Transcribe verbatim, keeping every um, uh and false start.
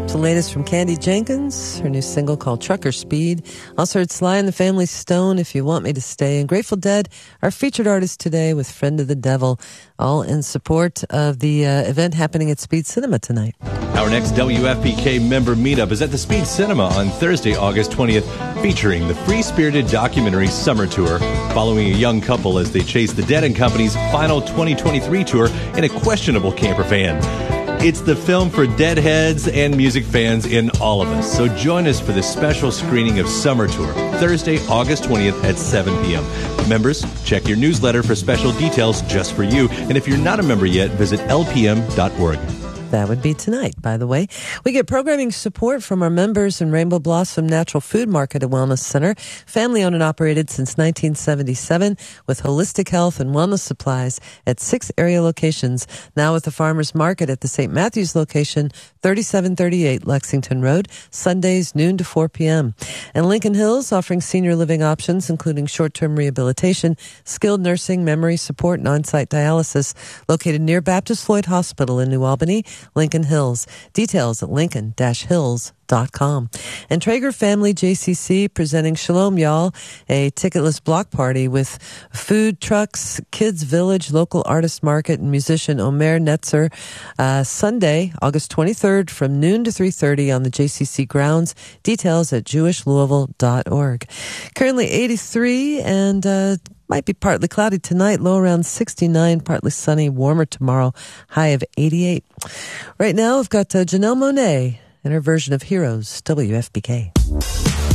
It's the latest from Candy Jenkins, her new single called Trucker Speed. Also heard Sly and the Family Stone, If You Want Me to Stay, and Grateful Dead, our featured artist today with Friend of the Devil, all in support of the uh, event happening at Speed Cinema tonight. Our next W F P K member meetup is at the Speed Cinema on Thursday, August twentieth, featuring the free-spirited documentary Summer Tour, following a young couple as they chase the Dead and Company's final twenty twenty-three tour in a questionable camper van. It's the film for deadheads and music fans in all of us. So join us for this special screening of Summer Tour, Thursday, August twentieth at seven p.m. Members, check your newsletter for special details just for you. And if you're not a member yet, visit L P M dot org. That would be tonight, by the way. We get programming support from our members in Rainbow Blossom Natural Food Market and Wellness Center, family owned and operated since nineteen seventy-seven, with holistic health and wellness supplies at six area locations. Now with the Farmers Market at the Saint Matthews location, thirty-seven thirty-eight Lexington Road, Sundays noon to four p.m. And Lincoln Hills offering senior living options, including short-term rehabilitation, skilled nursing, memory support, and on-site dialysis, located near Baptist Floyd Hospital in New Albany, Lincoln Hills. Details at lincoln dash hills dot com. And Traeger Family J C C presenting Shalom Y'all, a ticketless block party with food trucks, Kids Village, local artist market, and musician Omer Netzer. Uh, Sunday, August twenty-third from noon to three thirty on the J C C grounds. Details at jewish louisville dot org. Currently eighty-three and uh, might be partly cloudy tonight, low around sixty-nine, partly sunny, warmer tomorrow, high of eighty-eight. Right now, we've got uh, Janelle Monáe and her version of Heroes, W F P K.